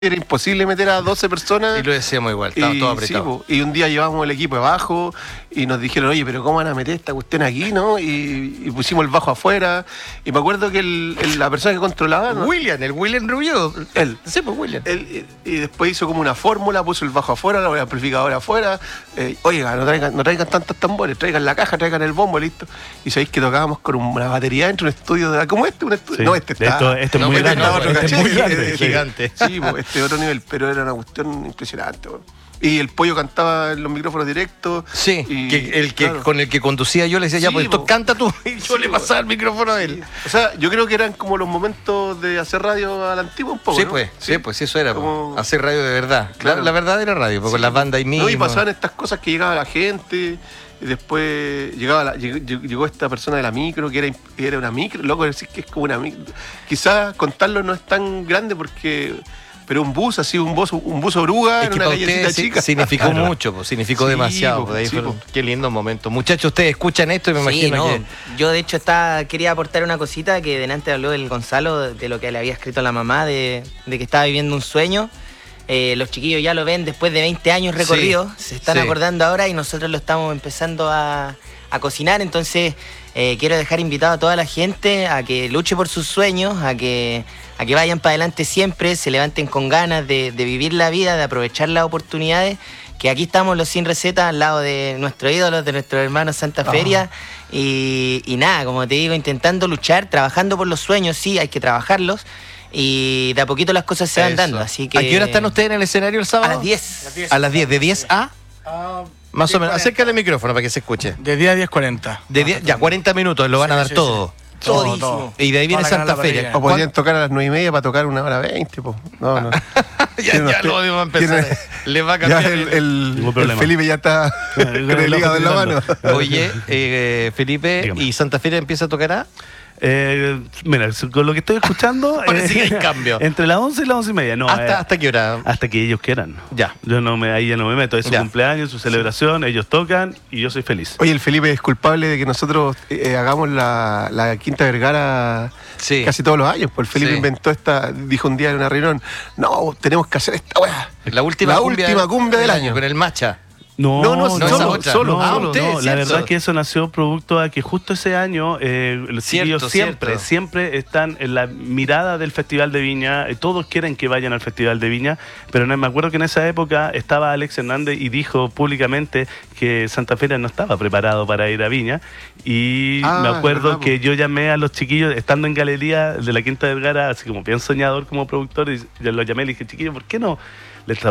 era imposible meter a 12 personas. Y lo decíamos igual, estaba todo apretado. Sí, y un día llevamos el equipo abajo y nos dijeron, oye, pero ¿cómo van a meter esta cuestión aquí, no? Y pusimos el bajo afuera. Y me acuerdo que la persona que controlaba, ¿no? El William Rubio. Él. Sí, pues William. Y después hizo como una fórmula, puso el bajo afuera, el amplificador afuera. Oiga, no traigan tantos tambores, traigan la caja, traigan el bombo, listo. Y sabéis que tocábamos con una batería dentro de un estudio de ¿cómo este? Un estudio. Sí. No, este está. Esto es muy grande. Este es muy grande. Gigante. Sí, pues, este otro nivel, pero era una cuestión impresionante, bueno. Y el pollo cantaba en los micrófonos directos. Sí, y, claro, con el que conducía yo le decía, ya, sí, pues esto canta tú. Y yo le pasaba el micrófono a él. Sí. O sea, yo creo que eran como los momentos de hacer radio a la antigua un poco, Sí, ¿no? pues, eso era, como... hacer radio de verdad. Claro. La verdadera radio, porque con las bandas y mismo. No, y pasaban estas cosas que llegaba la gente, y después llegó esta persona de la micro, que era una micro, loco, decir que es como una micro. Quizás contarlo no es tan grande porque... Pero un bus, así, un bus oruga, Es en que una para callecita ustedes chica. significó Claro. mucho, pues, significó Sí, demasiado. pues, Ahí sí, fueron, pues. qué lindo momento. Muchachos, ustedes escuchan esto y me imagino que... Yo de hecho quería aportar una cosita que delante habló el Gonzalo de lo que le había escrito a la mamá, de que estaba viviendo un sueño. Los chiquillos ya lo ven después de 20 años recorridos, se están acordando ahora y nosotros lo estamos empezando a cocinar. Entonces quiero dejar invitado a toda la gente a que luche por sus sueños, a que vayan para adelante siempre, se levanten con ganas de vivir la vida, de aprovechar las oportunidades, que aquí estamos los Sin Receta al lado de nuestros ídolos, de nuestros hermanos Santa Feria. Y nada, como te digo, intentando luchar, trabajando por los sueños, sí, hay que trabajarlos. Y de a poquito las cosas se van dando, así que... ¿A qué hora están ustedes en el escenario el sábado? A las 10. A las 10, ¿de 10 a...? Más o menos, acércale el micrófono para que se escuche. De 10 a 10:40. De 10, ya, 40 minutos, lo van a dar sí, todo. Todísimo. Y de ahí viene Toda la Santa gana Feria. parrilla. O podrían tocar a las 9:30 para tocar 1:20, pues. No. Ya lo vamos a empezar. Le va a Ya cambiar. el Ningún problema. Felipe ya está con el hígado en la mano. Oye, Felipe, Dígame. ¿y Santa Feria empieza a tocar a? Mira, con lo que estoy escuchando, Parece que hay cambio. entre las 11 y las 11:30. No, ¿Hasta qué hora? hasta que ellos quieran. Ya. Yo ahí ya no me meto. Es su Ya. cumpleaños, su celebración, ellos tocan y yo soy feliz. Oye, el Felipe es culpable de que nosotros hagamos la Quinta Vergara Sí. casi todos los años. Pues el Felipe Sí. inventó dijo un día en una reunión, no, tenemos que hacer esta weá. La última cumbia del año. Con el Macha. No, esa otra. solo. Ah, usted, no. La cierto. verdad es que eso nació producto a que justo ese año los chiquillos siempre están en la mirada del Festival de Viña. Todos quieren que vayan al Festival de Viña, pero me acuerdo que en esa época estaba Alex Hernández y dijo públicamente que Santa Feria no estaba preparado para ir a Viña. Y me acuerdo verdad, que yo llamé a los chiquillos, estando en galería de la Quinta Vergara, así como bien soñador como productor, y yo los llamé y le dije, chiquillos, ¿por qué no les